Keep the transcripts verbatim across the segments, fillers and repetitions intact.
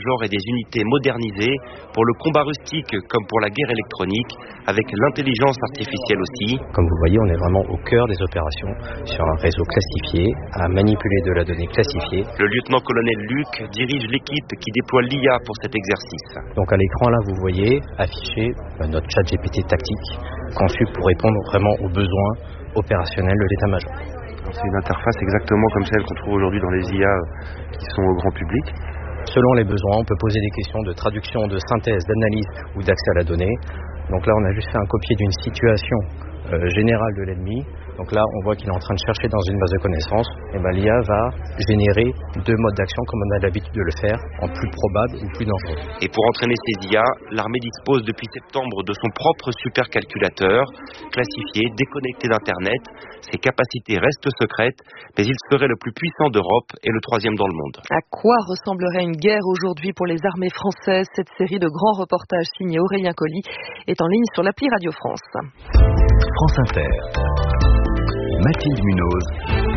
états-majors et des unités modernisées pour le combat rustique comme pour la guerre électronique, avec l'intelligence artificielle aussi. Comme vous voyez, on est vraiment au cœur des opérations sur un réseau classifié, à manipuler de la donnée classifiée. Le lieutenant-colonel Luc dirige l'équipe qui déploie l'I A pour cet exercice. Donc à l'écran là, vous voyez affiché notre chat G P T tactique, conçu pour répondre vraiment aux besoins opérationnels de l'état-major. C'est une interface exactement comme celle qu'on trouve aujourd'hui dans les I A qui sont au grand public. Selon les besoins, on peut poser des questions de traduction, de synthèse, d'analyse ou d'accès à la donnée. Donc là, on a juste fait un copier d'une situation euh, générale de l'ennemi. Donc là, on voit qu'il est en train de chercher dans une base de connaissances. Et ben, l'I A va générer deux modes d'action comme on a l'habitude de le faire, en plus probable ou plus dangereux. Et pour entraîner ces I A, l'armée dispose depuis septembre de son propre supercalculateur, classifié, déconnecté d'Internet. Ses capacités restent secrètes, mais il serait le plus puissant d'Europe et le troisième dans le monde. À quoi ressemblerait une guerre aujourd'hui pour les armées françaises? Cette série de grands reportages signés Aurélien Colli est en ligne sur l'appli Radio France. France Inter. Mathilde Munoz,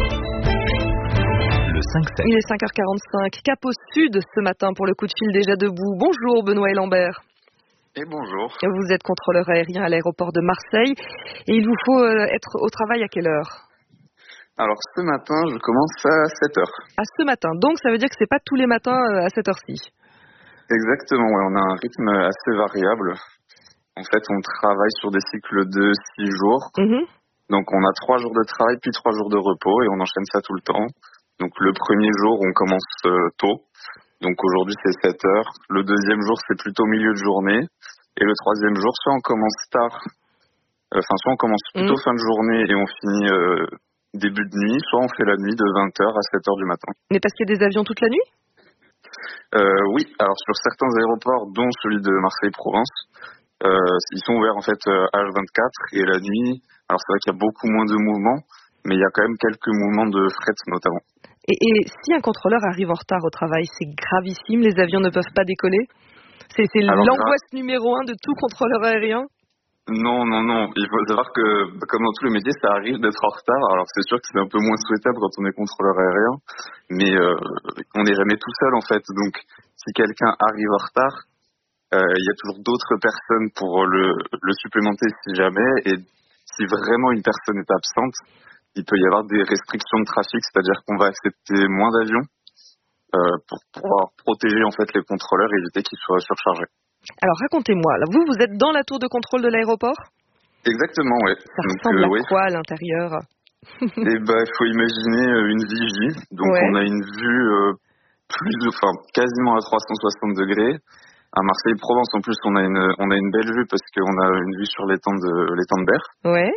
le cinq sept. Il est cinq heures quarante-cinq, cap au sud ce matin pour le coup de fil déjà debout. Bonjour Benoît et Lambert. Et bonjour. Vous êtes contrôleur aérien à l'aéroport de Marseille et il vous faut être au travail à quelle heure? Alors ce matin, je commence à sept heures. À ce matin, donc ça veut dire que c'est pas tous les matins à cette heure-ci? Exactement, ouais, on a un rythme assez variable. En fait, on travaille sur des cycles de six jours. Mmh. Donc on a trois jours de travail puis trois jours de repos et on enchaîne ça tout le temps. Donc le premier jour on commence euh, tôt, donc aujourd'hui c'est sept heures. Le deuxième jour c'est plutôt milieu de journée et le troisième jour soit on commence tard, enfin euh, soit on commence plutôt mmh. fin de journée et on finit euh, début de nuit, soit on fait la nuit de vingt heures à sept heures du matin. Mais parce qu'il y a des avions toute la nuit? euh, Oui, alors sur certains aéroports dont celui de Marseille-Provence, euh, ils sont ouverts en fait euh, H vingt-quatre et la nuit. Alors c'est vrai qu'il y a beaucoup moins de mouvements, mais il y a quand même quelques mouvements de fret notamment. Et, et si un contrôleur arrive en retard au travail, c'est gravissime, les avions ne peuvent pas décoller? C'est, c'est l'angoisse gra... numéro un de tout contrôleur aérien? Non, non, non. Il faut savoir que, comme dans tous les métiers, ça arrive d'être en retard. Alors c'est sûr que c'est un peu moins souhaitable quand on est contrôleur aérien, mais euh, on n'est jamais tout seul en fait. Donc si quelqu'un arrive en retard, il euh, y a toujours d'autres personnes pour le, le supplémenter si jamais. Et si vraiment une personne est absente, il peut y avoir des restrictions de trafic, c'est-à-dire qu'on va accepter moins d'avions euh, pour pouvoir protéger en fait les contrôleurs et éviter qu'ils soient surchargés. Alors racontez-moi, là, vous, vous êtes dans la tour de contrôle de l'aéroport? Exactement, oui. Ça Donc, ressemble euh, à oui. quoi à l'intérieur? Eh ben, il faut imaginer une vigie. Donc ouais. on a une vue euh, plus, enfin quasiment à trois cent soixante degrés. À Marseille-Provence, en plus, on a une, on a une belle vue parce qu'on a une vue sur l'étang de, l'étang de Berre. Ouais.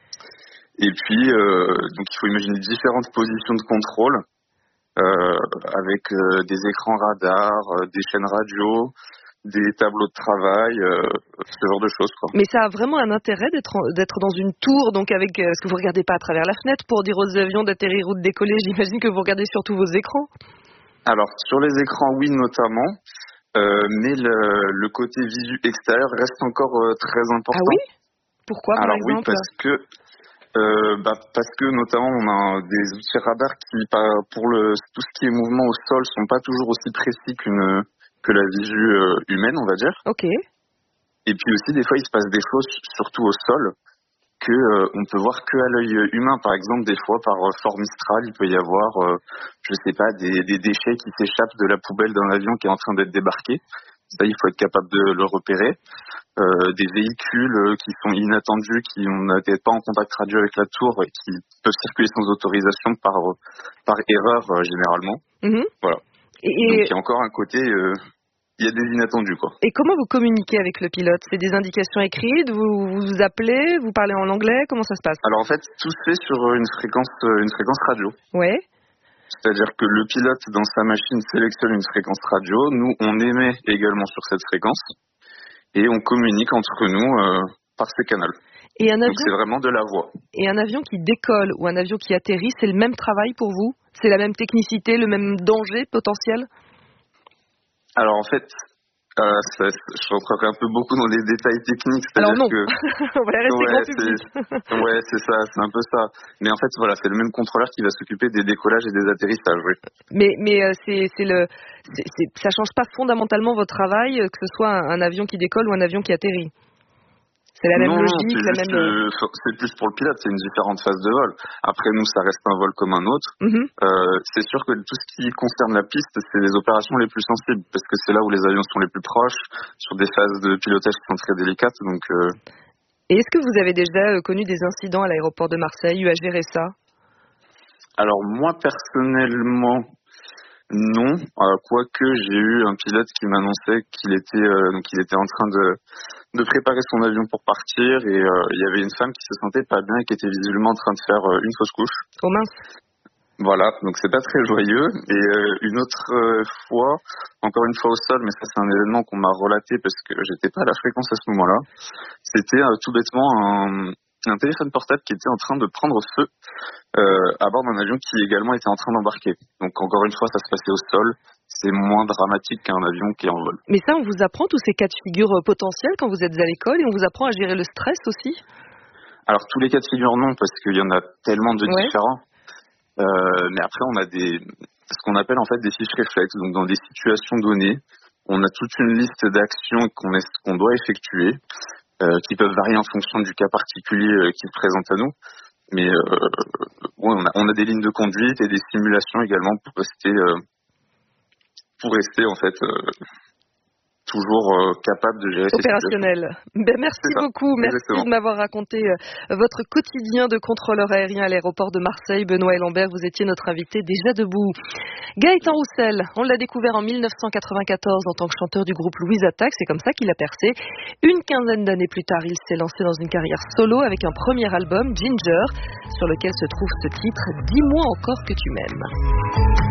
Et puis, euh, donc, il faut imaginer différentes positions de contrôle, euh, avec euh, des écrans radars, euh, des chaînes radio, des tableaux de travail, euh, ce genre de choses, quoi. Mais ça a vraiment un intérêt d'être, d'être dans une tour, donc avec, euh, est-ce que vous regardez pas à travers la fenêtre pour dire aux avions d'atterrir ou de décoller? J'imagine que vous regardez surtout vos écrans. Alors, sur les écrans, oui, notamment. Euh, mais le, le côté visu extérieur reste encore euh, très important. Ah oui? Pourquoi, par Alors exemple? oui, parce que euh, bah, parce que notamment on a des outils radars qui, pour le tout ce qui est mouvement au sol, sont pas toujours aussi précis qu'une que la visu euh, humaine, on va dire. Ok. Et puis aussi des fois il se passe des choses, surtout au sol, que euh, on peut voir que à l'œil humain. Par exemple, des fois par euh, fort Mistral, il peut y avoir, euh, je sais pas, des, des déchets qui s'échappent de la poubelle d'un avion qui est en train d'être débarqué. Ça, il faut être capable de le repérer. Euh, des véhicules euh, qui sont inattendus, qui n'étaient pas en contact radio avec la tour et qui peuvent circuler sans autorisation par euh, par erreur euh, généralement. Mm-hmm. Voilà. Et donc il y a encore un côté. Euh, Il y a des inattendus, quoi. Et comment vous communiquez avec le pilote? C'est des indications écrites? Vous vous appelez? Vous parlez en anglais? Comment ça se passe? Alors en fait, tout se fait sur une fréquence, une fréquence radio. Ouais. C'est-à-dire que le pilote, dans sa machine, sélectionne une fréquence radio. Nous, on émet également sur cette fréquence. Et on communique entre nous euh, par ces canaux. Et un avion... Donc c'est vraiment de la voix. Et un avion qui décolle ou un avion qui atterrit, c'est le même travail pour vous? C'est la même technicité, le même danger potentiel? Alors en fait, Euh, ça, je rentrerai un peu beaucoup dans les détails techniques. Alors non, que, on va rester ouais, grand public. C'est, ouais, c'est ça, c'est un peu ça. Mais en fait, voilà, c'est le même contrôleur qui va s'occuper des décollages et des atterrissages, oui. Mais, mais euh, c'est, c'est le, c'est, c'est, ça change pas fondamentalement votre travail, que ce soit un, un avion qui décolle ou un avion qui atterrit. C'est la même non, logique, non, la même. Euh, c'est plus pour le pilote, c'est une différente phase de vol. Après, nous, ça reste un vol comme un autre. Mm-hmm. Euh, c'est sûr que tout ce qui concerne la piste, c'est les opérations les plus sensibles, parce que c'est là où les avions sont les plus proches, sur des phases de pilotage qui sont très délicates. Donc. Euh... Et est-ce que vous avez déjà connu des incidents à l'aéroport de Marseille, eu à gérer ça? Alors moi, personnellement. Non, euh, quoique j'ai eu un pilote qui m'annonçait qu'il était euh, donc il était en train de de préparer son avion pour partir et euh, il y avait une femme qui se sentait pas bien et qui était visiblement en train de faire euh, une fausse couche. Oh mince. Voilà, donc c'est pas très joyeux. Et euh, une autre euh, fois, encore une fois au sol, mais ça c'est un événement qu'on m'a relaté parce que j'étais pas à la fréquence à ce moment-là. C'était euh, tout bêtement un un téléphone portable qui était en train de prendre feu euh, à bord d'un avion qui également était en train d'embarquer. Donc encore une fois, ça se passait au sol. C'est moins dramatique qu'un avion qui est en vol. Mais ça, on vous apprend tous ces cas de figure potentiels quand vous êtes à l'école et on vous apprend à gérer le stress aussi? Alors tous les cas de figure non, parce qu'il y en a tellement de ouais. différents. Euh, mais après, on a des ce qu'on appelle en fait des fiches réflexes. Donc dans des situations données, on a toute une liste d'actions qu'on, est, qu'on doit effectuer. Euh, qui peuvent varier en fonction du cas particulier euh, qui se présente à nous. Mais euh, ouais, on, a, on a des lignes de conduite et des simulations également pour rester, euh, pour rester en fait euh, toujours euh, capable de gérer ces opérationnel. Ben, merci beaucoup, merci Exactement. de m'avoir raconté euh, votre quotidien de contrôleur aérien à l'aéroport de Marseille. Benoît Lambert, vous étiez notre invité déjà debout. Gaëtan Roussel, on l'a découvert en dix-neuf cent quatre-vingt-quatorze en tant que chanteur du groupe Louise Attaque, c'est comme ça qu'il a percé. Une quinzaine d'années plus tard, il s'est lancé dans une carrière solo avec un premier album, Ginger, sur lequel se trouve ce titre « Dis-moi encore que tu m'aimes ».